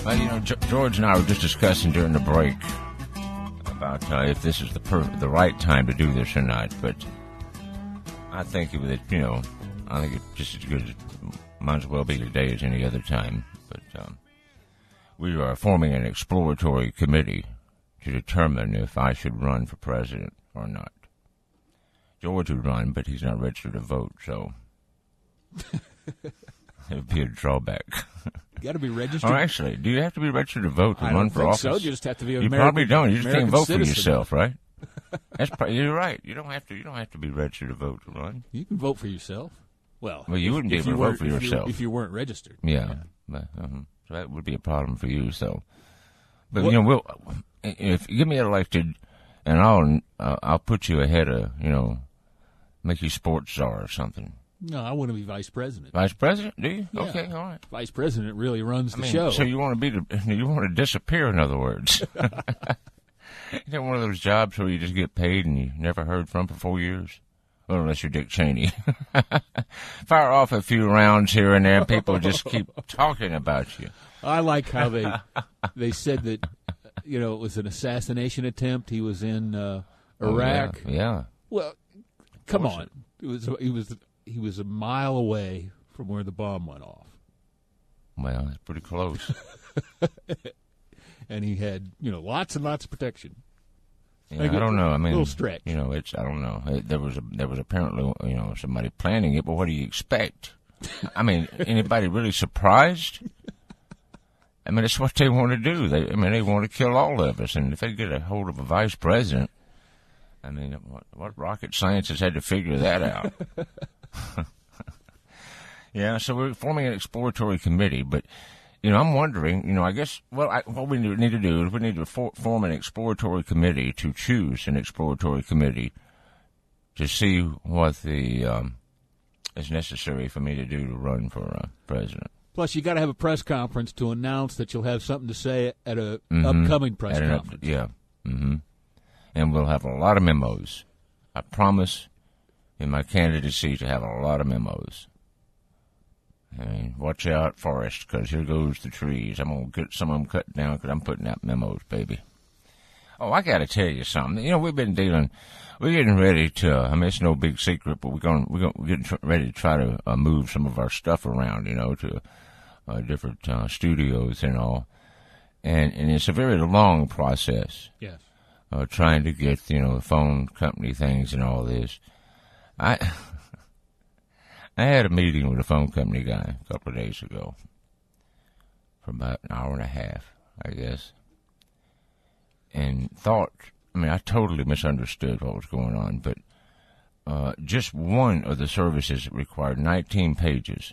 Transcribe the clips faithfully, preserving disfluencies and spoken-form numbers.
Well, you know, George and I were just discussing during the break about uh, if this is the per- the right time to do this or not. But I think that, you know, I think it's just as good as, might as well be today as any other time. But um, we are forming an exploratory committee to determine if I should run for president or not. George would run, but he's not registered to vote, so it would be a drawback. You got to be registered. Oh, actually, do you have to be registered to vote to I run don't for think office? So. You just have to be. An You American, probably don't. You just American can't vote citizen. for yourself, right? That's probably, you're right. You don't have to. You don't have to be registered to vote to run. You can vote for yourself. Well, well, you if, wouldn't be if able you to vote for if you- yourself if you weren't registered. Yeah, yeah. But, uh-huh. So that would be a problem for you. So, but What? you know, we'll if you get me elected, and I'll uh, I'll put you ahead of, you know, make you sports czar or something. No, I want to be vice president. Vice president? Do you? Yeah. Okay, all right. Vice president really runs I the mean, show. so you want to be the, you want to disappear, in other words. You know, one of those jobs where you just get paid and you never heard from for four years? Well, unless you're Dick Cheney. Fire off a few rounds here and there, and people just keep talking about you. I like how they they said that, you know, it was an assassination attempt. He was in uh, Iraq. Oh, yeah, yeah. Well, come on. It was he was he was a mile away from where the bomb went off, Well, it's pretty close. and he had, you know, lots and lots of protection. Yeah, Like I a don't know. I mean, little stretch. You know, it's I don't know. It, there was a there was apparently, you know, somebody planning it, but what do you expect? I mean, anybody really surprised? I mean, it's what they want to do. They, I mean, they want to kill all of us, and if they get a hold of a vice president, I mean, what, what rocket science has had to figure that out? Yeah, so we're forming an exploratory committee, but, you know, I'm wondering, you know, I guess, well, I, what we need to do is we need to for, form an exploratory committee to choose an exploratory committee to see what the um, is necessary for me to do to run for uh, president. Plus, you got to have a press conference to announce that you'll have something to say at a Mm-hmm. upcoming press At an up- conference. yeah. Mm-hmm. And we'll have a lot of memos. I promise in my candidacy to have a lot of memos. I mean, watch out, Forrest, because here goes the trees. I'm going to get some of them cut down because I'm putting out memos, baby. Oh, I got to tell you something. You know, we've been dealing, we're getting ready to, I mean, it's no big secret, but we're going, we're going, we're getting tr- ready to try to uh, move some of our stuff around, you know, to uh, different uh, studios and all. And, and it's a very long process. Yes. Uh, trying to get, you know, the phone company things and all this. I I had a meeting with a phone company guy a couple of days ago for about an hour and a half, I guess, and thought, I mean, I totally misunderstood what was going on, but uh, just one of the services required nineteen pages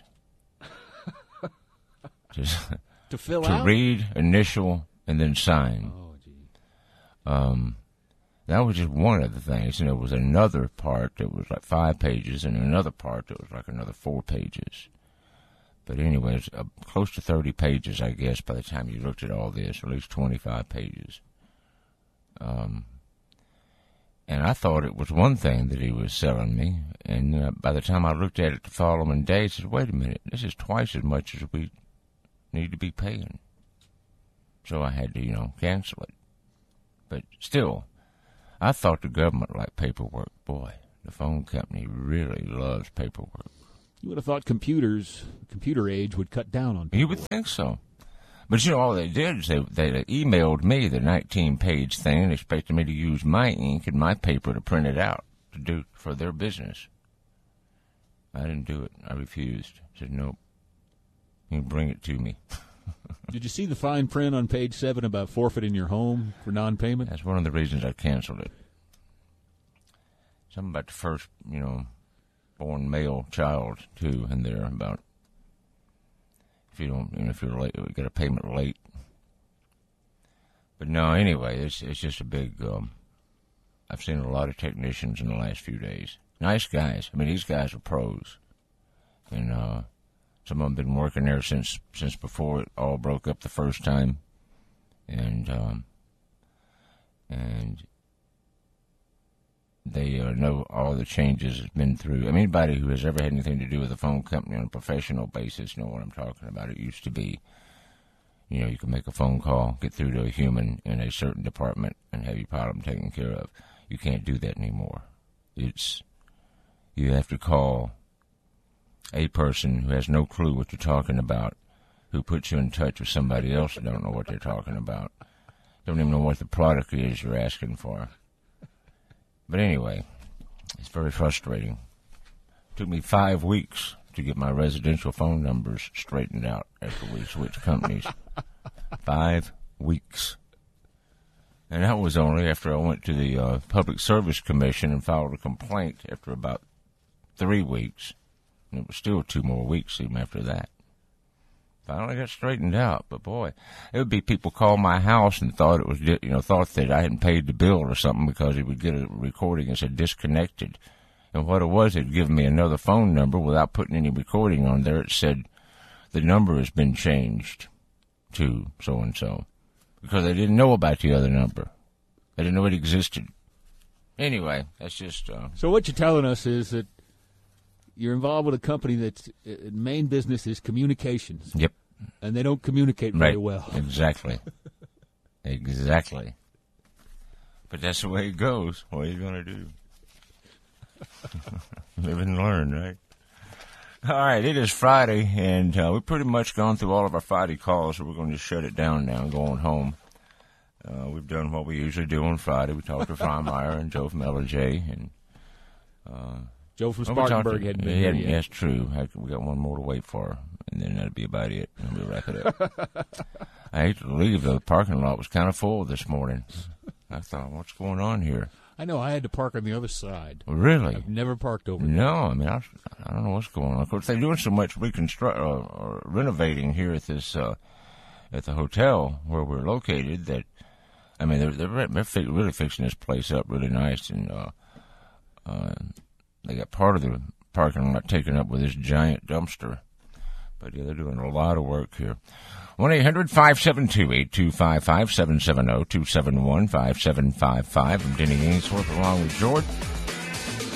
just To fill to out? read, initial, and then sign. Oh, gee. Um, that was just one of the things, and there was another part that was like five pages, and another part that was like another four pages. But anyways, uh, close to thirty pages, I guess, by the time you looked at all this, or at least twenty-five pages. Um, and I thought it was one thing that he was selling me, and uh, by the time I looked at it the following day, I said, wait a minute, this is twice as much as we need to be paying. So I had to, you know, cancel it. But still, I thought the government liked paperwork. Boy, the phone company really loves paperwork. You would have thought computers, computer age, would cut down on people. You would think so. But, you know, all they did is they, they emailed me the nineteen-page thing and expected me to use my ink and my paper to print it out to do for their business. I didn't do it. I refused. I said, nope. You bring it to me. Did you see the fine print on page seven about forfeiting your home for non-payment? That's one of the reasons I canceled it. Something about the first, you know, born male child, too, in there about if you don't, you know, if you're late, you get a payment late. But no, anyway, it's it's just a big, um, I've seen a lot of technicians in the last few days. Nice guys. I mean, these guys are pros. And, uh, some of them have been working there since since before it all broke up the first time, and um, and they uh, know all the changes it's been through. I mean, anybody who has ever had anything to do with a phone company on a professional basis know what I'm talking about. It used to be, you know, you can make a phone call, get through to a human in a certain department, and have your problem taken care of. You can't do that anymore. It's, you have to call a person who has no clue what you're talking about, who puts you in touch with somebody else who don't know what they're talking about. Don't even know what the product is you're asking for. But anyway, it's very frustrating. It took me five weeks to get my residential phone numbers straightened out after we switched companies. Five weeks. And that was only after I went to the uh, Public Service Commission and filed a complaint after about three weeks. And it was still two more weeks even after that. Finally got straightened out, but boy, it would be people call my house and thought it was, you know, thought that I hadn't paid the bill or something because he would get a recording and said disconnected. And what it was, it'd give me another phone number without putting any recording on there. It said the number has been changed to so-and-so because they didn't know about the other number. They didn't know it existed. Anyway, that's just... Uh, so what you're telling us is that you're involved with a company that's uh, main business is communications. Yep. And they don't communicate very right. well. Exactly. Exactly. But that's the way it goes. What are you going to do? Live and learn, right? All right, it is Friday, and uh, we've pretty much gone through all of our Friday calls, so we're going to shut it down now and go on home. Uh, we've done what we usually do on Friday. We talked to Freimeyer and Joe from L R J, and... Uh, Joe from Spartanburg hadn't been here yet. That's true. We got one more to wait for, and then that'll be about it. And we'll wrap it up. I hate to leave. The parking lot was kind of full this morning. I thought, what's going on here? I know. I had to park on the other side. Really? I've never parked over there. No, I mean, I, I don't know what's going on. Of course, they're doing so much reconstruct uh, or renovating here at this uh, at the hotel where we're located that, I mean, they're they're, they're fi- really fixing this place up really nice, and uh, uh, they got part of the parking lot taken up with this giant dumpster. But yeah, they're doing a lot of work here. one eight hundred five seven two eight two five five, seven seven zero two seven one five seven five five. I'm Denny Ainsworth along with George.